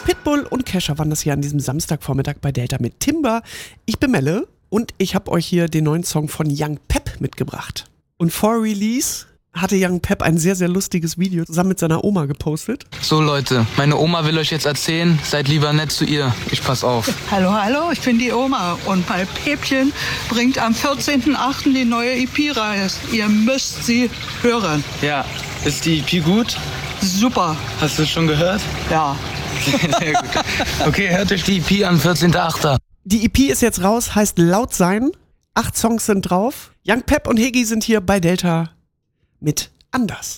Pitbull und Kesha waren das hier an diesem Samstagvormittag bei Delta mit Timber. Ich bin Melle und ich habe euch hier den neuen Song von Young Pep mitgebracht. Und vor Release hatte Young Pep ein sehr, sehr lustiges Video zusammen mit seiner Oma gepostet. So Leute, meine Oma will euch jetzt erzählen, seid lieber nett zu ihr. Ich pass auf. Hallo, ich bin die Oma und mein Päpchen bringt am 14.08. die neue EP raus. Ihr müsst sie hören. Ja, ist die EP gut? Super. Hast du es schon gehört? Ja. Sehr gut. Okay, hört euch die EP an, 14.08. Die EP ist jetzt raus, heißt Laut sein. 8 Songs sind drauf. Young Pep und Hegi sind hier bei Delta mit Anders.